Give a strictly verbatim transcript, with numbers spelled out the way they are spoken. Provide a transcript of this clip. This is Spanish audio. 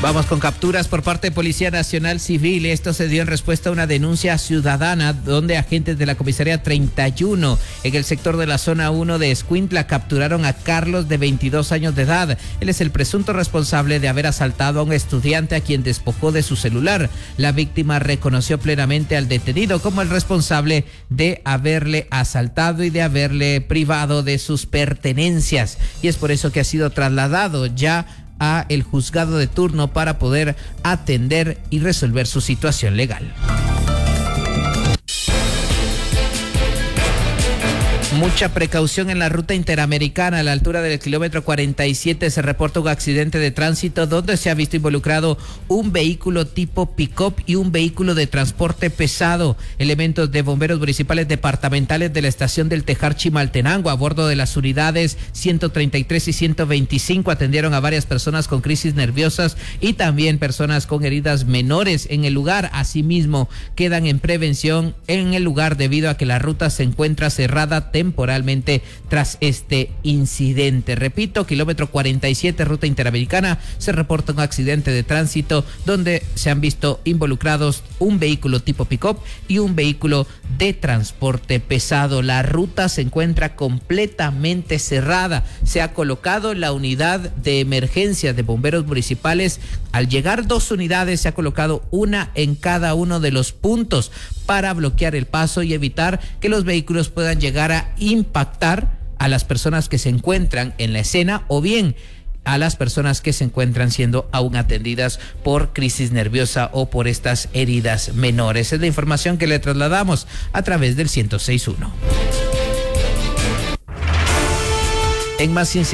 Vamos con capturas por parte de Policía Nacional Civil. Esto se dio en respuesta a una denuncia ciudadana donde agentes de la comisaría treinta y uno en el sector de la zona uno de Escuintla capturaron a Carlos, de veintidós años de edad. Él es el presunto responsable de haber asaltado a un estudiante a quien despojó de su celular. La víctima reconoció plenamente al detenido como el responsable de haberle asaltado y de haberle privado de sus pertenencias. Y es por eso que ha sido trasladado ya a el juzgado de turno para poder atender y resolver su situación legal. Mucha precaución en la ruta interamericana. A la altura del kilómetro cuarenta y siete se reporta un accidente de tránsito donde se ha visto involucrado un vehículo tipo pick-up y un vehículo de transporte pesado. Elementos de bomberos municipales departamentales de la estación del Tejar Chimaltenango a bordo de las unidades ciento treinta y tres y ciento veinticinco atendieron a varias personas con crisis nerviosas y también personas con heridas menores en el lugar. Asimismo, quedan en prevención en el lugar debido a que la ruta se encuentra cerrada temporalmente tras este incidente. Repito, kilómetro cuarenta y siete, ruta interamericana, se reporta un accidente de tránsito donde se han visto involucrados un vehículo tipo pick-up y un vehículo de transporte pesado. La ruta se encuentra completamente cerrada. Se ha colocado la unidad de emergencia de bomberos municipales. Al llegar dos unidades, se ha colocado una en cada uno de los puntos para bloquear el paso y evitar que los vehículos puedan llegar a impactar a las personas que se encuentran en la escena o bien a las personas que se encuentran siendo aún atendidas por crisis nerviosa o por estas heridas menores. Es la información que le trasladamos a través del ciento seis punto uno. En más